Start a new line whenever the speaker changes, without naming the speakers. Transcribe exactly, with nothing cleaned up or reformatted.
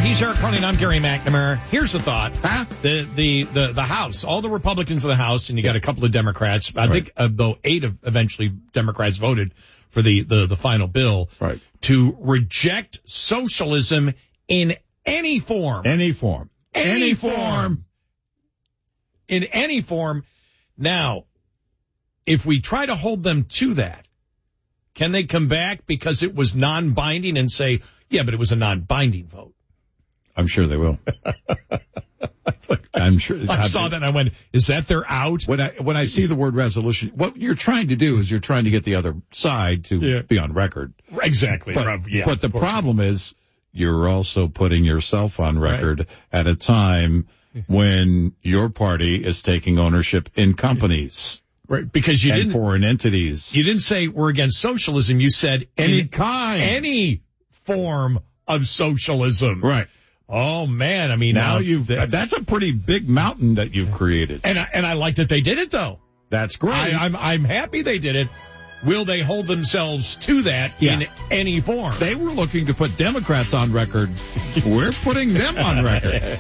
he's Eric Carney, and I'm Gary McNamara. Here's the thought.
Huh?
The, the, the, the House, all the Republicans in the House, and you got a couple of Democrats. I
Right.
think, uh, though, eight of eventually Democrats voted for the, the, the final bill.
Right.
To reject socialism in any form.
Any form.
Any,
Any
form.
form.
In any form. Now, if we try to hold them to that, can they come back because it was non-binding and say, yeah, but it was a non-binding vote?
I'm sure they will. I'm sure.
I saw that and I went, is that their out?
When I, when I see the word resolution, what you're trying to do is you're trying to get the other side to
Yeah.
be on record.
Exactly.
But,
yeah,
but the problem is you're also putting yourself on record
Right.
at a time when your party is taking ownership in companies
right, because you
and
didn't,
foreign entities.
you didn't say we're against socialism. You said
Any
in
kind.
any form of socialism.
Right.
Oh man. I mean,
Now
now
you've, that's a pretty big mountain that you've created.
and I, and I like that they did it though.
That's great.
I, I'm, I'm happy they did it. Will they hold themselves to that
Yeah.
in any form?
They were looking to put Democrats on record. We're putting them on record.